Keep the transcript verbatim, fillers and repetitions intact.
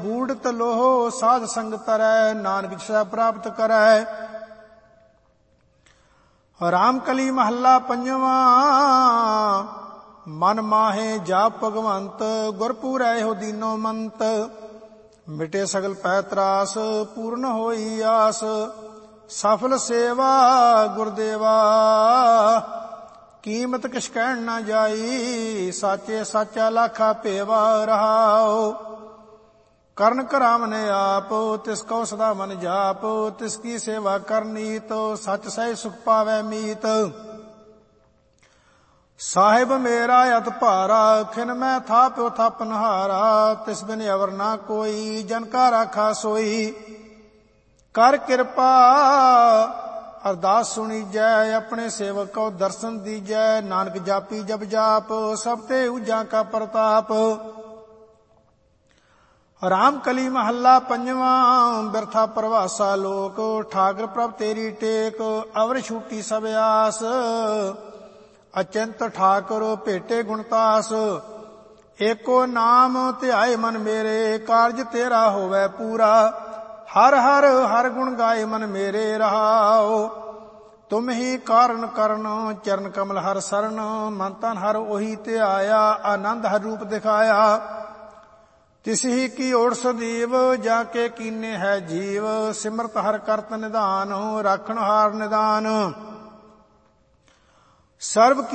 ਬੂੜਤ ਲੋਹ ਸਾਧ ਸੰਗ ਤਰੈ, ਨਾਨਕ ਜਿਸੈ ਪ੍ਰਾਪਤ ਕਰੈ। ਰਾਮ ਕਲੀ ਮਹੱਲਾ ਪੰਜਵਾਂ। ਮਨ ਮਾਹੇ ਜਾਪ ਭਗਵੰਤ, ਗੁਰ ਪੂਰੈ ਹੋ ਦੀਨੋ ਮੰਤ। ਮਿਟੇ ਸਗਲ ਪੈ ਤਰਾਸ, ਪੂਰਨ ਹੋਈ ਆਸ। ਸਫਲ ਸੇਵਾ ਗੁਰਦੇਵਾ, ਕੀਮਤ ਕਿਛ ਕਹਿਣ ਨਾ ਜਾਈ। ਸਾਚੇ ਸਾਚਾ ਲਾਖਾ ਭੇਵਾ ਰਹਾਉ। ਕਰਨ ਕਰਾਵਨੇ ਆਪ, ਤਿਸ ਕਉ ਸਦਾ ਮਨ ਜਾਪ। ਤਿਸ ਕੀ ਸੇਵਾ ਕਰਨੀਤ, ਸੱਚ ਸਹਿ ਸੁਖ ਪਾਵੈ ਮੀਤ। ਸਾਹਿਬ ਮੇਰਾ ਅਤ ਭਾਰਾ, ਖਿਨ ਮੈਂ ਥਾਪਿਓ ਥਾਪਨਹਾਰਾ। ਤਿਸ ਬਿਨ ਅਵਰ ਨਾ ਕੋਈ, ਜਨ ਕਾ ਰਾਖਾ ਸੋਈ। ਕਰ ਕਿਰਪਾ ਅਰਦਾਸ ਸੁਣੀਜੈ, ਆਪਣੇ ਸੇਵਕ ਕਉ ਦਰਸ਼ਨ ਦੀਜੈ। ਨਾਨਕ ਜਾਪੀ ਜਪ ਜਾਪ, ਸਭ ਤੇ ਊਜਾ ਕਾ ਪ੍ਰਤਾਪ। ਰਾਮ ਕਲੀ ਮਹੱਲਾ ਪੰਜਵਾਂ। ਬਿਰਥਾ ਪ੍ਰਵਾਸਾ ਲੋਕ, ਠਾਕਰ ਪ੍ਰਭ ਤੇਰੀ ਟੇਕ। ਅਵਰ ਛੂਟੀ ਸਭ ਆਸ, ਅਚੰਤ ਠਾਕੁਰ ਭੇਟੇ ਗੁਣਤਾਸ। ਏਕੋ ਨਾਮ ਧਿਆਏ ਮਨ ਮੇਰੇ, ਕਾਰਜ ਤੇਰਾ ਹੋਵੈ ਪੂਰਾ। ਹਰ ਹਰ ਹਰ ਗੁਣ ਗਾਏ ਮਨ ਮੇਰੇ ਰਹਾਉ। ਤੁਮ ਹੀ ਕਾਰਨ ਕਰਨ, ਚਰਨ ਕਮਲ ਹਰ ਸਰਨ। ਮਨ ਤਨ ਹਰ ਉਹੀ ਧਿਆਇਆ, ਆਨੰਦ ਹਰ ਰੂਪ ਦਿਖਾਇਆ। ਤਿਸ ਹੀ ਕੀ ਓੜ ਸਦੀਵ, ਜਾ ਕੇ ਕੀਨੇ ਹੈ ਜੀਵ। ਸਿਮਰਤ ਹਰ ਕਰਤ ਨਿਧਾਨ, ਰਾਖਣ ਹਾਰ ਨਿਦਾਨ। ਸਰਬ